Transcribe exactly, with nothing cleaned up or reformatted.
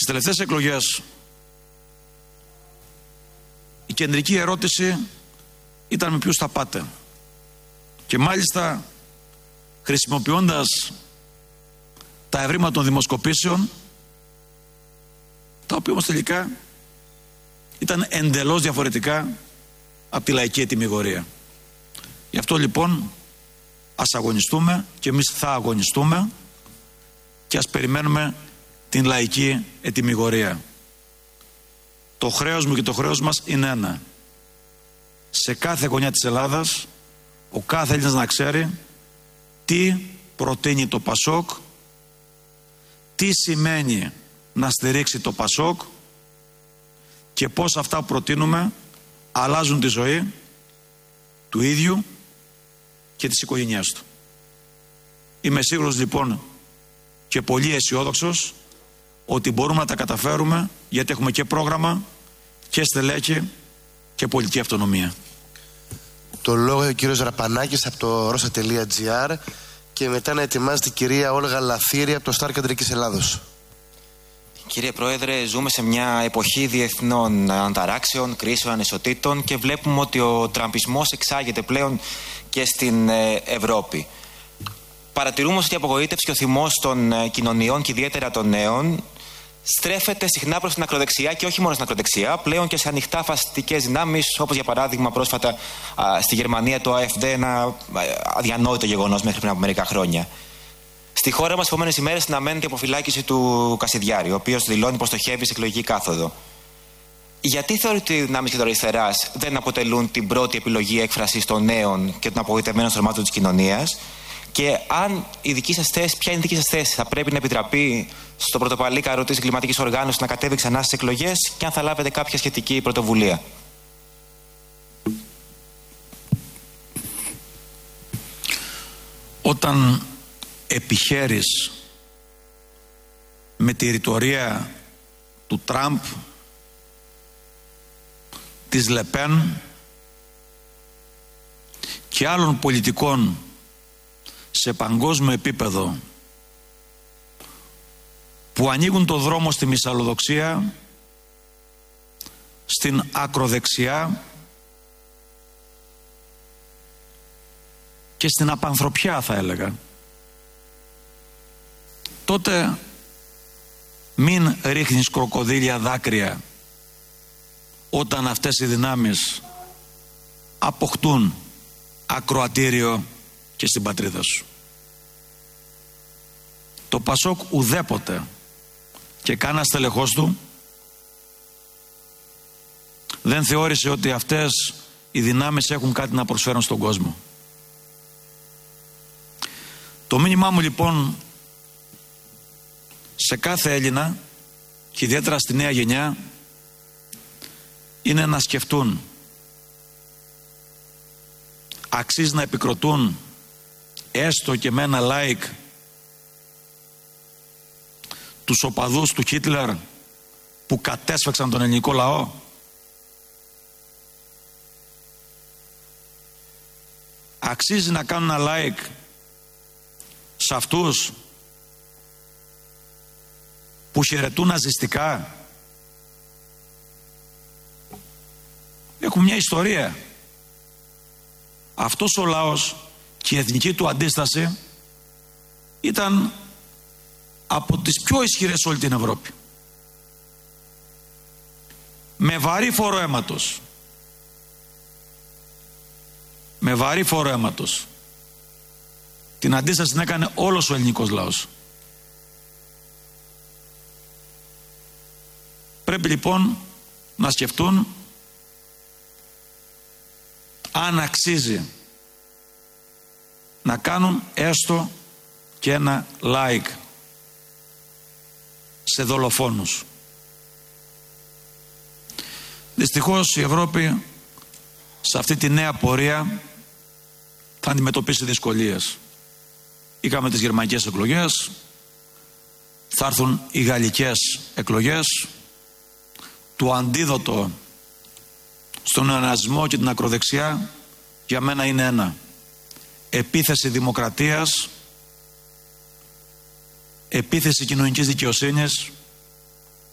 Στις τελευταίες εκλογές η κεντρική ερώτηση ήταν με ποιους θα πάτε. Και μάλιστα χρησιμοποιώντας τα ευρήματα των δημοσκοπήσεων, τα οποία όμως τελικά ήταν εντελώς διαφορετικά από τη λαϊκή ετυμηγορία. Γι' αυτό λοιπόν ας αγωνιστούμε, και εμείς θα αγωνιστούμε, και ας περιμένουμε την λαϊκή ετυμηγορία. Το χρέος μου και το χρέος μας είναι ένα. Σε κάθε γωνιά της Ελλάδας ο κάθε Έλληνας να ξέρει τι προτείνει το Πασόκ, τι σημαίνει να στηρίξει το Πασόκ και πώς αυτά που προτείνουμε αλλάζουν τη ζωή του ίδιου και της οικογένειάς του. Είμαι σίγουρος λοιπόν και πολύ αισιόδοξος ότι μπορούμε να τα καταφέρουμε, γιατί έχουμε και πρόγραμμα και στελέχη και πολιτική αυτονομία. Το λόγο ο κύριος Ραπανάκης από το ροσα τελεία τζι άρ και μετά να ετοιμάζεται η κυρία Όλγα Λαθήρη από το Σταρ Κεντρικής Ελλάδος. Κύριε Πρόεδρε, ζούμε σε μια εποχή διεθνών ανταράξεων, κρίσεων, ανισοτήτων και βλέπουμε ότι ο τραμπισμός εξάγεται πλέον και στην Ευρώπη. Παρατηρούμε ότι η απογοήτευση και ο θυμός των κοινωνιών και ιδιαίτερα των νέων στρέφεται συχνά προς την ακροδεξιά και όχι μόνο στην ακροδεξιά, πλέον και σε ανοιχτά φασιστικές δυνάμεις, όπως για παράδειγμα πρόσφατα α, στη Γερμανία το AfD, ένα αδιανόητο γεγονός μέχρι πριν από μερικά χρόνια. Στη χώρα μας, επόμενες ημέρες, αναμένεται η αποφυλάκηση του Κασιδιάρη, ο οποίος δηλώνει πως στοχεύει σε εκλογική κάθοδο. Γιατί θεωρείτε ότι οι δυνάμεις κεντροαριστεράς δεν αποτελούν την πρώτη επιλογή έκφρασης των νέων και των απογοητευμένων στρωμάτων της κοινωνίας? Και αν η δική σας θέση, ποια είναι η δική σας θέση, θα πρέπει να επιτραπεί στο πρωτοπαλίκαρο της εγκληματικής οργάνωσης να κατέβει ξανά στις εκλογές και αν θα λάβετε κάποια σχετική πρωτοβουλία? Όταν επιχαίρεις με τη ρητορία του Τραμπ, της Λεπέν και άλλων πολιτικών σε παγκόσμιο επίπεδο που ανοίγουν το δρόμο στη μυσαλλοδοξία, στην ακροδεξιά και στην απανθρωπιά, θα έλεγα, τότε μην ρίχνεις κροκοδίλια δάκρυα όταν αυτές οι δυνάμεις αποκτούν ακροατήριο και στην πατρίδα σου. Το Πασόκ ουδέποτε και κανένα στελεχός του δεν θεώρησε ότι αυτές οι δυνάμεις έχουν κάτι να προσφέρουν στον κόσμο. Το μήνυμά μου λοιπόν σε κάθε Έλληνα και ιδιαίτερα στη νέα γενιά είναι να σκεφτούν, αξίζει να επικροτούν έστω και με ένα like τους οπαδούς του Χίτλερ που κατέσφαξαν τον ελληνικό λαό? Αξίζει να κάνουν ένα like σε αυτούς που χαιρετούν ναζιστικά? Έχουν μια ιστορία. Αυτός ο λαός και η εθνική του αντίσταση ήταν από τις πιο ισχυρές σε όλη την Ευρώπη. Με βαρύ φόρο αίματος. Με βαρύ φόρο αίματος. Την αντίσταση την έκανε όλος ο ελληνικός λαός. Πρέπει λοιπόν να σκεφτούν αν αξίζει να κάνουν έστω και ένα like σε δολοφόνους. Δυστυχώς η Ευρώπη σε αυτή τη νέα πορεία θα αντιμετωπίσει δυσκολίες. Είχαμε τις γερμανικές εκλογές, θα έρθουν οι γαλλικές εκλογές. Το αντίδοτο στον νεοναζισμό και την ακροδεξιά για μένα είναι ένα: επίθεση δημοκρατίας, επίθεση κοινωνικής δικαιοσύνης